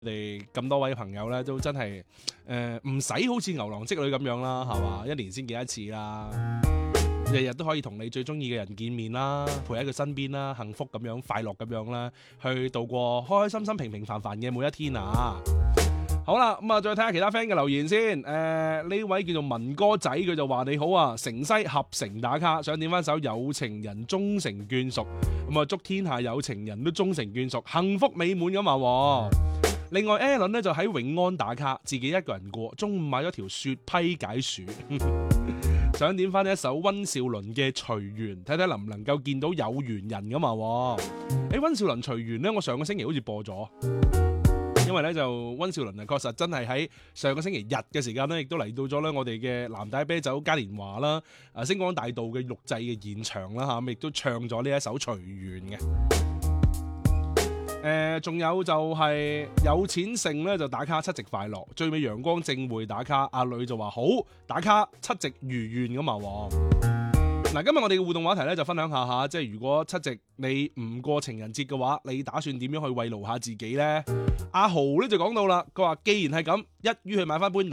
哋咁多位朋友咧，都真係唔使好似牛郎織女咁樣啦，係嘛？一年先見一次啦，日日都可以同你最中意嘅人見面啦，陪喺佢身邊啦，幸福咁樣、快樂咁樣啦，去度過開開心心、平平凡凡嘅每一天啊！好啦，咁啊，再睇下其他 friend 嘅留言先。呢位叫做文哥仔，佢就話你好啊，城西合城打卡，想點翻首有情人終成眷屬，咁啊祝天下有情人都終成眷屬，幸福美滿咁話。另外 Alan 咧就喺永安打卡，自己一個人過，中午買咗條雪批解暑，想點翻一首溫兆倫嘅隨緣，睇睇能唔能夠見到有緣人咁話。溫兆倫隨緣咧，我上個星期好似播咗。因為咧就溫兆倫啊，確實真係喺上個星期日嘅時間咧，亦都嚟到咗咧我哋嘅藍帶啤酒嘉年華啦，星光大道嘅錄製嘅現場啦嚇，亦都唱咗呢一首隨緣嘅。仲有就係有錢剩咧就打卡七夕快樂，最美陽光正會打卡，阿女就話好打卡七夕如願咁啊！嗱，今日我哋嘅互動話題咧就分享下，即係如果七夕你唔過情人節嘅話，你打算點樣去慰勞下自己呢？阿豪咧就講到啦，佢話既然係咁，一於去買翻杯